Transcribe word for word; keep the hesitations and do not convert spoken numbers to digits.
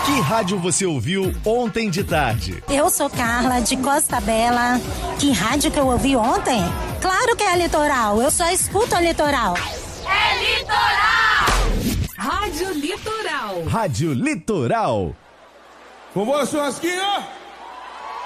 Que rádio você ouviu ontem de tarde? Eu sou Carla, de Costa Bela. Que rádio que eu ouvi ontem? Claro que é a Litoral, eu só escuto a Litoral. É Litoral! Rádio Litoral. Rádio Litoral. Vovô Churrasquinho!